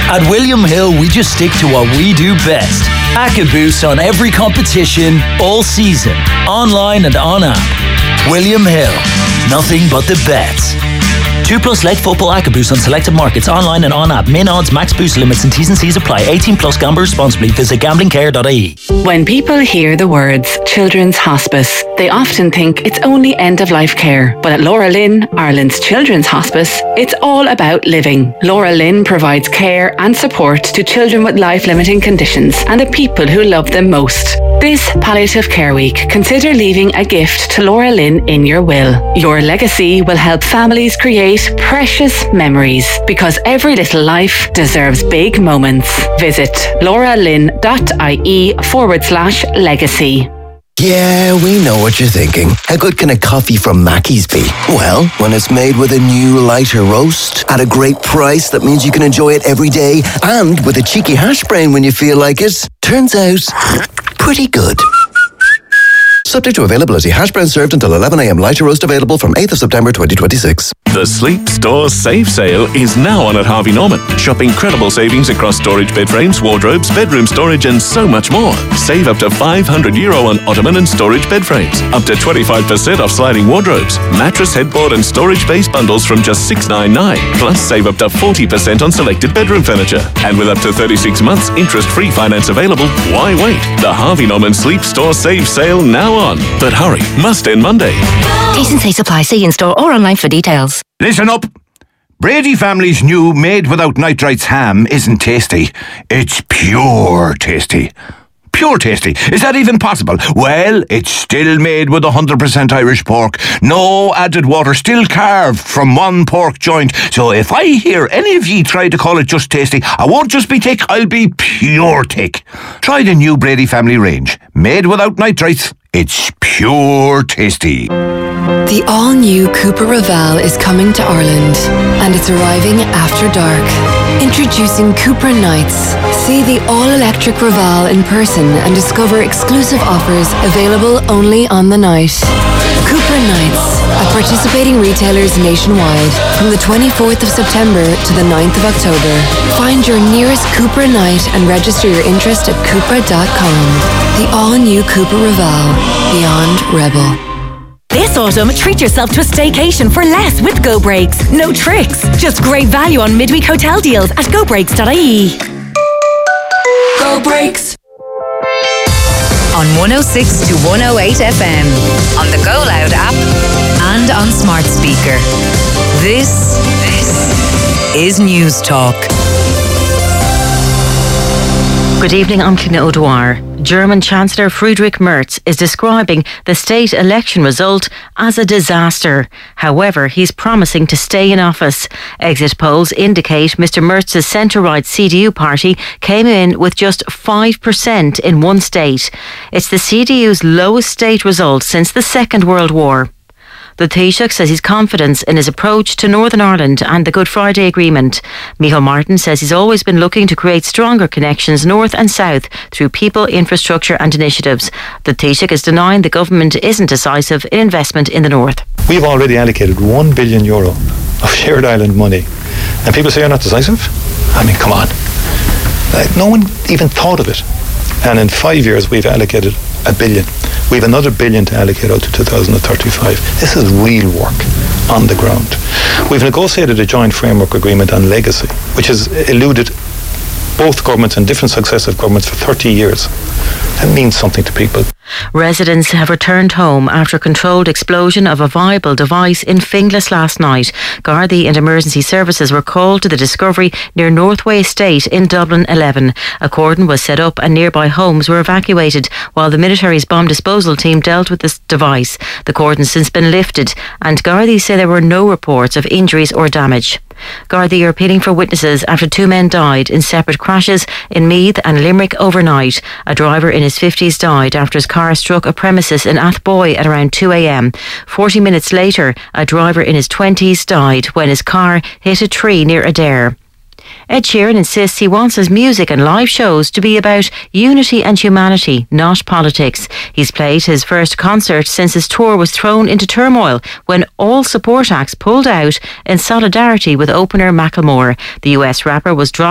At William Hill, we just stick to what we do best. ACCA Boost on every competition, all season, online and on app. William Hill, nothing but the bets. 2+ leg football ACCA Boost on selected markets, online and on app. Min odds, max boost limits and T's and C's apply. 18+, gamble responsibly. Visit gamblingcare.ie. When people hear the words Children's Hospice, they often think it's only end-of-life care. But at Laura Lynn, Ireland's Children's Hospice, it's all about living. Laura Lynn provides care and support to children with life-limiting conditions and the people who love them most. This Palliative Care Week, consider leaving a gift to Laura Lynn in your will. Your legacy will help families create precious memories, because every little life deserves big moments. Visit lauralynn.ie/legacy. Yeah, we know what you're thinking. How good can a coffee from Mackey's be? Well, when it's made with a new lighter roast at a great price that means you can enjoy it every day, and with a cheeky hash brown when you feel like it, turns out pretty good. Subject to availability. Hash brown served until 11 a.m. Lighter roast available from 8th of September 2026. The Sleep Store Save Sale is now on at Harvey Norman. Shop incredible savings across storage bed frames, wardrobes, bedroom storage and so much more. Save up to €500 on ottoman and storage bed frames. Up to 25% off sliding wardrobes. Mattress, headboard and storage base bundles from just $6.99. Plus save up to 40% on selected bedroom furniture. And with up to 36 months interest-free finance available, why wait? The Harvey Norman Sleep Store Save Sale now on. But hurry, must end Monday. T&C supply. See in store or online for details. Listen up. Brady family's new made without nitrites ham isn't tasty. It's pure tasty. Pure tasty. Is that even possible? Well, it's still made with 100% Irish pork. No added water, still carved from one pork joint. So if I hear any of ye try to call it just tasty, I won't just be tick, I'll be pure tick. Try the new Brady family range. Made without nitrites. It's pure tasty. The all-new Cupra Raval is coming to Ireland, and it's arriving after dark. Introducing Cupra Nights. See the all-electric Raval in person and discover exclusive offers available only on the night. Cupra Nights at participating retailers nationwide from the 24th of September to the 9th of October. Find your nearest Cupra Night and register your interest at Cupra.com. The all-new Cupra Raval. Beyond Rebel. This autumn, treat yourself to a staycation for less with Go Breaks. No tricks, just great value on midweek hotel deals at gobreaks.ie. Go Breaks. On 106 to 108 FM, on the Go Loud app, and on smart speaker. This is News Talk. Good evening, I'm Cliona O'Dwyer. German Chancellor Friedrich Merz is describing the state election result as a disaster. However, he's promising to stay in office. Exit polls indicate Mr Merz's centre-right CDU party came in with just 5% in one state. It's the CDU's lowest state result since the Second World War. The Taoiseach says he's confident in his approach to Northern Ireland and the Good Friday Agreement. Micheál Martin says he's always been looking to create stronger connections north and south through people, infrastructure and initiatives. The Taoiseach is denying the government isn't decisive in investment in the north. We've already allocated €1 billion of shared island money. And people say you're not decisive? I mean, come on. No one even thought of it. And in 5 years we've allocated $1 billion. We have another $1 billion to allocate out to 2035. This is real work on the ground. We've negotiated a joint framework agreement on legacy, which has eluded both governments and different successive governments for 30 years. That means something to people. Residents have returned home after a controlled explosion of a viable device in Finglas last night. Gardaí and emergency services were called to the discovery near Northway Estate in Dublin 11. A cordon was set up and nearby homes were evacuated while the military's bomb disposal team dealt with this device. The cordon's since been lifted and Gardaí say there were no reports of injuries or damage. Gardaí are appealing for witnesses after 2 men died in separate crashes in Meath and Limerick overnight. A driver in his 50s died after his car struck a premises in Athboy at around 2 a.m. 40 minutes later, a driver in his 20s died when his car hit a tree near Adare. Ed Sheeran insists he wants his music and live shows to be about unity and humanity, not politics. He's played his first concert since his tour was thrown into turmoil when all support acts pulled out in solidarity with opener Macklemore. The US rapper was dropped